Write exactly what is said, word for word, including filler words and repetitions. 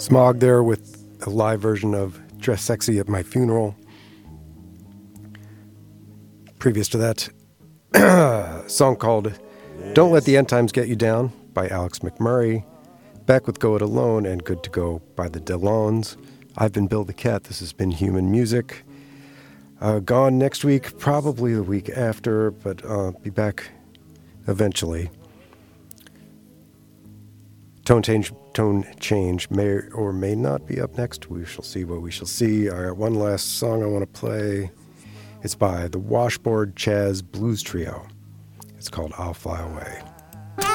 Smog there with a live version of Dress Sexy at My Funeral. Previous to that, a song called Don't Let the End Times Get You Down by Alex McMurray. Back with Go It Alone and Good to Go by the Delones. I've been Bill the Cat. This has been Human Music. Uh, gone next week, probably the week after, but uh, be back eventually. Tone change, tone change may or may not be up next. We shall see what we shall see. I got one last song I want to play. It's by the Washboard Chaz Blues Trio. It's called I'll Fly Away.